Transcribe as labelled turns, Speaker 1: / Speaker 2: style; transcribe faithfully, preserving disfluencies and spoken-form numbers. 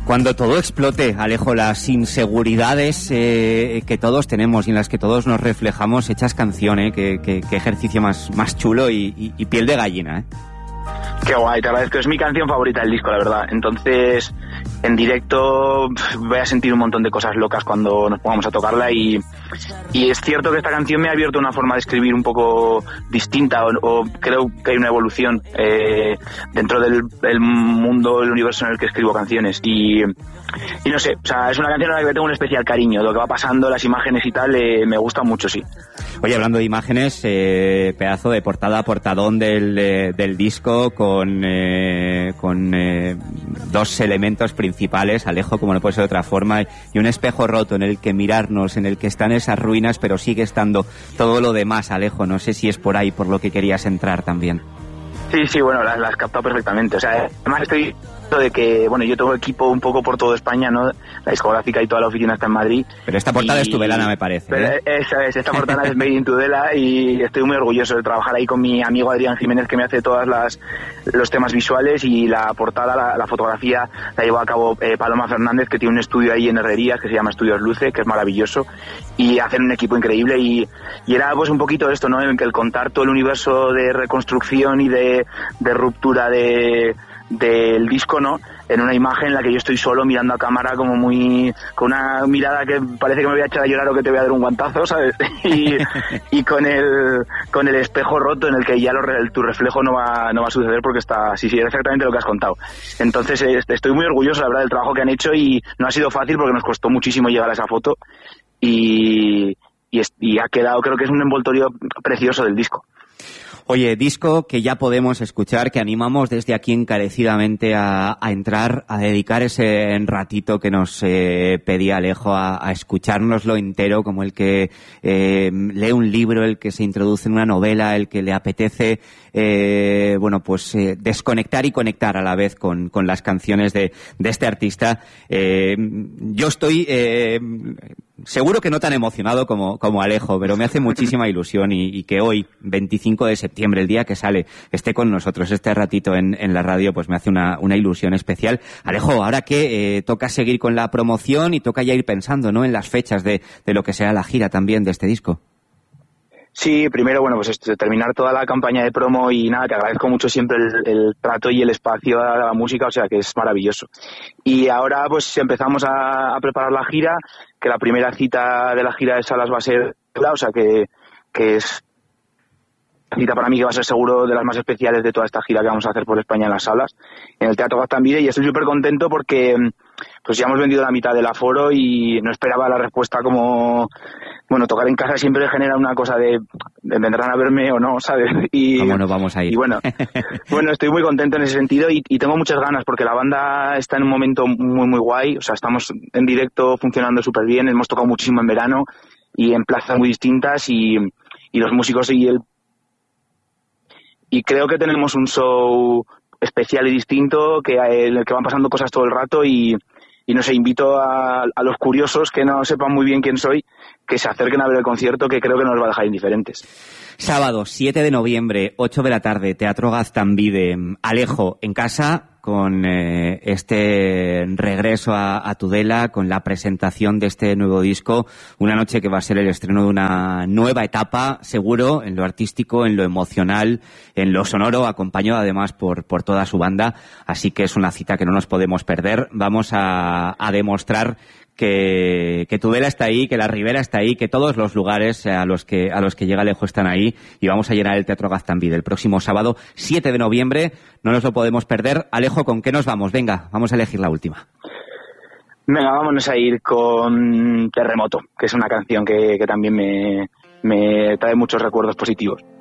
Speaker 1: Cuando todo explote, Alejo, las inseguridades eh, que todos tenemos y en las que todos nos reflejamos, echas canción, ¿eh? Qué, qué, qué ejercicio más, más chulo y, y, y piel de gallina, ¿eh?
Speaker 2: Qué guay, te agradezco. Es mi canción favorita del disco, la verdad. Entonces, en directo voy a sentir un montón de cosas locas cuando nos pongamos a tocarla y, y es cierto que esta canción me ha abierto una forma de escribir un poco distinta o, o creo que hay una evolución eh, dentro del, del mundo, el universo en el que escribo canciones y, y no sé, o sea, es una canción a la que tengo un especial cariño. Lo que va pasando, las imágenes y tal, eh, me gusta mucho, sí.
Speaker 1: Oye, hablando de imágenes, eh, pedazo de portada, portadón del, de, del disco con, eh, con eh, dos elementos principales, Alejo, como no puede ser de otra forma, y un espejo roto en el que mirarnos, en el que están esas ruinas, pero sigue estando todo lo demás, Alejo. No sé si es por ahí por lo que querías entrar también.
Speaker 2: Sí, sí, bueno, las la has captado perfectamente. O sea, además estoy de que, bueno, yo tengo equipo un poco por toda España, ¿no? La discográfica y toda la oficina está en Madrid.
Speaker 1: Pero esta portada
Speaker 2: y...
Speaker 1: es tudelana, me parece, ¿eh?
Speaker 2: Esa es, esta portada es Made in Tudela y estoy muy orgulloso de trabajar ahí con mi amigo Adrián Jiménez, que me hace todas las los temas visuales, y la portada, la, la fotografía la llevó a cabo eh, Paloma Fernández, que tiene un estudio ahí en Herrerías que se llama Estudios Luce, que es maravilloso, y hacen un equipo increíble y, y era pues un poquito esto, ¿no? En que el contar todo el universo de reconstrucción y de, de ruptura de del disco, ¿no? En una imagen en la que yo estoy solo mirando a cámara como muy... con una mirada que parece que me voy a echar a llorar o que te voy a dar un guantazo, ¿sabes? Y, y con el con el espejo roto en el que ya lo, el, tu reflejo no va no va a suceder porque está... Sí, sí, es exactamente lo que has contado. Entonces eh, estoy muy orgulloso, la verdad, del trabajo que han hecho y no ha sido fácil porque nos costó muchísimo llegar a esa foto y, y, es, y ha quedado, creo que es un envoltorio precioso del disco.
Speaker 1: Oye, disco que ya podemos escuchar, que animamos desde aquí encarecidamente a, a entrar, a dedicar ese ratito que nos eh, pedía Alejo a, a escuchárnoslo entero, como el que eh, lee un libro, el que se introduce en una novela, el que le apetece, eh, bueno, pues eh, desconectar y conectar a la vez con, con las canciones de, de este artista. Eh, yo estoy... Eh, Seguro que no tan emocionado como, como Alejo, pero me hace muchísima ilusión y, y que hoy, veinticinco de septiembre, el día que sale, esté con nosotros este ratito en, en la radio, pues me hace una, una ilusión especial. Alejo, ahora que eh, toca seguir con la promoción y toca ya ir pensando, ¿no?, en las fechas de, de lo que será la gira también de este disco.
Speaker 2: Sí, primero, bueno, pues esto, terminar toda la campaña de promo y nada, te agradezco mucho siempre el, el trato y el espacio a la música, o sea que es maravilloso. Y ahora pues empezamos a, a preparar la gira, que la primera cita de la gira de salas va a ser, o sea que, que es cita para mí que va a ser seguro de las más especiales de toda esta gira que vamos a hacer por España en las salas, en el Teatro Gaztambide, y estoy súper contento porque pues ya hemos vendido la mitad del aforo y no esperaba la respuesta como... Bueno, tocar en casa siempre genera una cosa de, de vendrán a verme o no, ¿sabes? Y,
Speaker 1: ¿Cómo no vamos a ir?
Speaker 2: Y bueno, bueno, estoy muy contento en ese sentido y, y tengo muchas ganas porque la banda está en un momento muy, muy guay. O sea, estamos en directo funcionando súper bien. Hemos tocado muchísimo en verano y en plazas muy distintas y, y los músicos y el... Y creo que tenemos un show especial y distinto, que en el que van pasando cosas todo el rato y... Y no sé, invito a, a los curiosos que no sepan muy bien quién soy, que se acerquen a ver el concierto, que creo que nos va a dejar indiferentes.
Speaker 1: Sábado, siete de noviembre, ocho de la tarde, Teatro Gaztambide. Alejo, en casa, con eh, este regreso a, a Tudela, con la presentación de este nuevo disco, una noche que va a ser el estreno de una nueva etapa, seguro, en lo artístico, en lo emocional, en lo sonoro, acompañado además por, por toda su banda, así que es una cita que no nos podemos perder. Vamos a, a demostrar que, que Tudela está ahí, que la Ribera está ahí, que todos los lugares a los que a los que llega Alejo están ahí, y vamos a llenar el Teatro Gaztambide el próximo sábado, siete de noviembre, no nos lo podemos perder. Alejo, ¿con qué nos vamos? Venga, vamos a elegir la última.
Speaker 2: Venga, vámonos a ir con Terremoto, que es una canción que, que también me, me trae muchos recuerdos positivos.